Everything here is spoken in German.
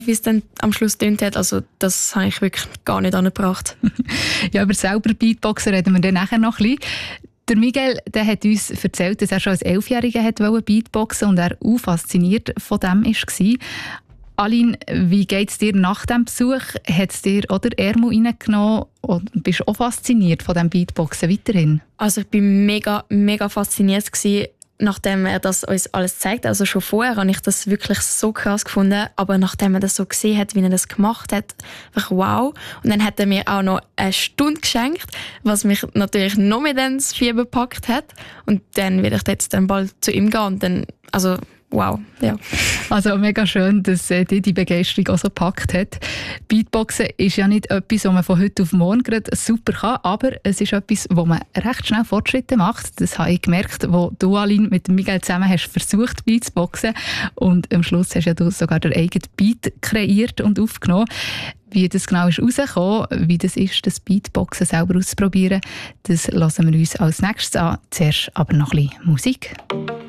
wie es dann am Schluss tönt hat. Also das habe ich wirklich gar nicht angebracht. Ja, über selber Beatboxen reden wir dann nachher noch ein bisschen. Der Miguel, der hat uns erzählt, dass er schon als 11-Jähriger Beatboxen und er auch fasziniert von dem war. Aline, wie geht es dir nach dem Besuch? Hat es dir oder Ärmel reingenommen und bist du auch fasziniert von diesem Beatboxen weiterhin? Also ich war mega, mega fasziniert gewesen, nachdem er das uns alles zeigt. Also schon vorher habe ich das wirklich so krass gefunden, aber nachdem er das so gesehen hat, wie er das gemacht hat, einfach wow. Und dann hat er mir auch noch eine Stunde geschenkt, was mich natürlich noch mehr ins Fieber gepackt hat. Und dann werde ich jetzt dann bald zu ihm gehen und dann, also wow, ja. Also mega schön, dass dich die Begeisterung auch so gepackt hat. Beatboxen ist ja nicht etwas, was man von heute auf morgen gerade super kann, aber es ist etwas, wo man recht schnell Fortschritte macht. Das habe ich gemerkt, wo du, Aline, mit Miguel zusammen hast versucht, Beatboxen. Und am Schluss hast ja du sogar den eigenen Beat kreiert und aufgenommen. Wie das genau ist rausgekommen, wie das ist, das Beatboxen selber auszuprobieren, das hören wir uns als nächstes an. Zuerst aber noch ein bisschen Musik.